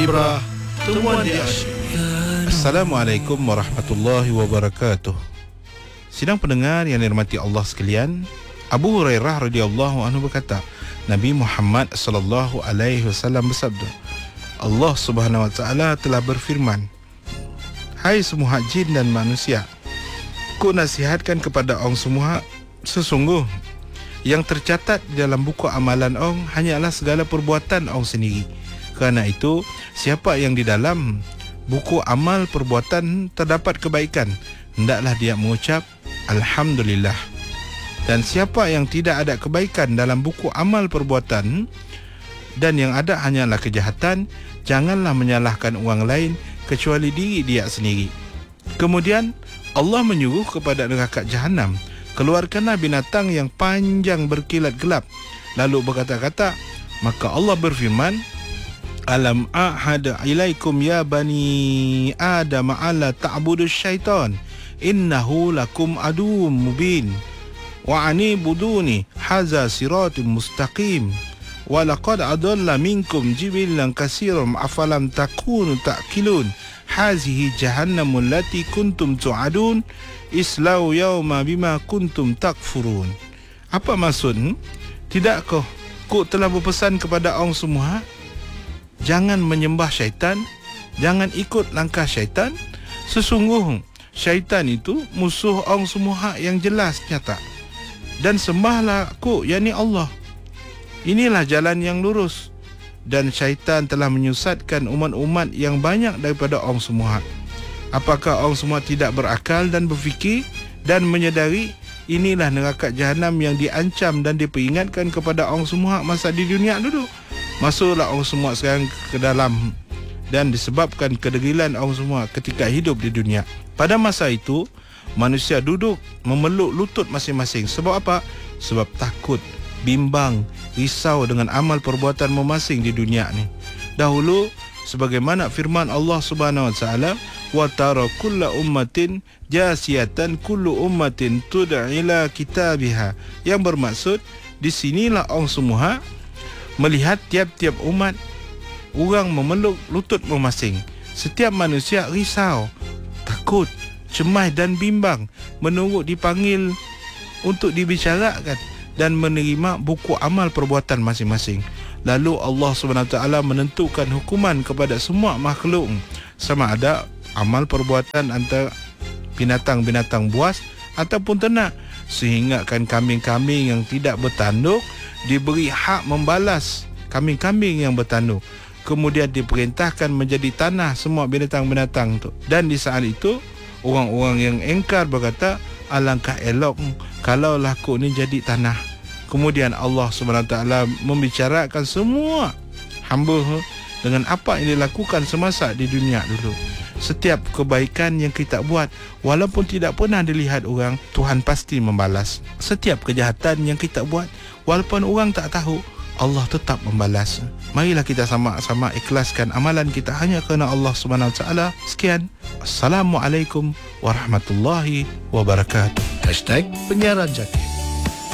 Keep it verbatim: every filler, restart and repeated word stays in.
Ibrah, temuan di asyik. Assalamualaikum warahmatullahi wabarakatuh. Sidang pendengar yang dirahmati Allah sekalian, Abu Hurairah radhiyallahu anhu berkata, Nabi Muhammad sallallahu alaihi wasallam bersabda, Allah Subhanahu wa taala telah berfirman, hai semua jin dan manusia, ku nasihatkan kepada orang semua, sesungguh yang tercatat di dalam buku amalan orang hanyalah segala perbuatan orang sendiri. Kerana itu, siapa yang di dalam buku amal perbuatan terdapat kebaikan, hendaklah dia mengucap Alhamdulillah. Dan siapa yang tidak ada kebaikan dalam buku amal perbuatan dan yang ada hanyalah kejahatan, janganlah menyalahkan orang lain kecuali diri dia sendiri. Kemudian Allah menyuruh kepada neraka Jahannam, keluarkanlah binatang yang panjang berkilat gelap. Lalu berkata-kata, maka Allah berfirman, Alam a'had ilaikum ya bani Adam ala ta'budu syaitan, innahu lakum aduwwum mubin, wa anibuduni haza siratim mustaqim, wa laqad adalla minkum jibilan katsiran afalam takunu ta'qilun, hazihi jahannamul lati kuntum tu'adun, islau yauma bima kuntum takfurun. Apa maksud? Tidakkah ku telah berpesan kepada orang semua, jangan menyembah syaitan, jangan ikut langkah syaitan. Sesungguh syaitan itu musuh orang semua yang jelas nyata. Dan sembahlah aku, yakni Allah. Inilah jalan yang lurus. Dan syaitan telah menyesatkan umat-umat yang banyak daripada orang semua. Apakah orang semua tidak berakal dan berfikir dan menyedari inilah neraka Jahannam yang diancam dan diperingatkan kepada orang semua masa di dunia dulu? Masuklah orang semua sekarang ke dalam, dan disebabkan kedegilan orang semua ketika hidup di dunia. Pada masa itu, manusia duduk memeluk lutut masing-masing. Sebab apa? Sebab takut, bimbang, risau dengan amal perbuatan masing-masing di dunia ni. Dahulu, sebagaimana firman Allah Subhanahu wa taala, wa tara kullu ummatin jasiyatan kullu ummatin tud'a ila kitabiha, yang bermaksud di sinilah orang semua melihat tiap-tiap umat orang memeluk lutut masing-masing. Setiap manusia risau, takut, cemas dan bimbang menunggu dipanggil untuk dibicarakan dan menerima buku amal perbuatan masing-masing. Lalu Allah subhanahu wa taala menentukan hukuman kepada semua makhluk, sama ada amal perbuatan antara binatang-binatang buas ataupun ternak, sehingga kan kambing-kambing yang tidak bertanduk diberi hak membalas kambing-kambing yang bertanduk. Kemudian diperintahkan menjadi tanah semua binatang-binatang itu. Dan di saat itu orang-orang yang engkar berkata, alangkah elok kalaulah aku ni jadi tanah. Kemudian Allah subhanahu wa taala membicarakan semua hamba dengan apa yang dilakukan semasa di dunia dulu. Setiap kebaikan yang kita buat, walaupun tidak pernah dilihat orang, Tuhan pasti membalas. Setiap kejahatan yang kita buat, walaupun orang tak tahu, Allah tetap membalas. Marilah kita sama-sama ikhlaskan amalan kita hanya kerana Allah subhanahu wa taala. Sekian. Assalamualaikum warahmatullahi wabarakatuh. Hashtag Penyiaran Jaki.